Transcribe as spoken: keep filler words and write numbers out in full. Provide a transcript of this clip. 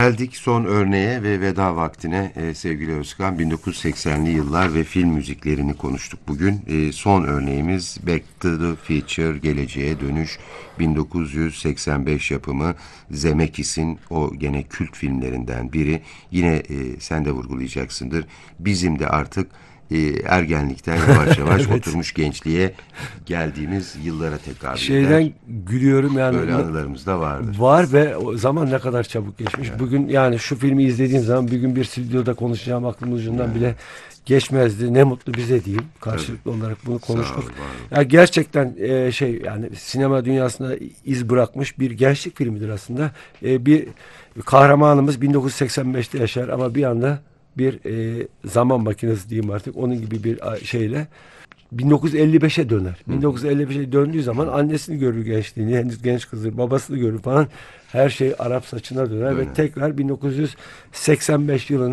Geldik son örneğe ve veda vaktine e, sevgili Özkan. bin dokuz yüz seksenli yıllar ve film müziklerini konuştuk bugün. E, son örneğimiz Back to the Future, Geleceğe Dönüş, bin dokuz yüz seksen beş yapımı Zemeckis'in o gene kült filmlerinden biri. Yine e, sen de vurgulayacaksındır. Bizim de artık e, ergenlikten yavaş yavaş evet. oturmuş gençliğe geldiğimiz yıllara tekabül eder. Şeyden gülüyorum yani. Böyle anılarımız da vardır. Var ve o zaman ne kadar çabuk geçmiş. Evet. Bugün yani şu filmi izlediğim zaman bir gün bir stüdyoda konuşacağım aklımın ucundan evet. bile geçmezdi. Ne mutlu bize diyeyim. Karşılıklı evet. olarak bunu konuştuk. Ol, ya gerçekten e, şey yani sinema dünyasında iz bırakmış bir gençlik filmidir aslında. E, bir kahramanımız bin dokuz yüz seksen beşte yaşar ama bir anda bir e, zaman makinesi diyeyim artık. Onun gibi bir şeyle bin dokuz yüz elli beşe döner. Hı. bin dokuz yüz elli beşe döndüğü zaman annesini görür gençliğini, henüz genç kızdır, babasını görür falan. Her şey Arap saçına döner, döner. Ve tekrar bin dokuz yüz seksen beş yılında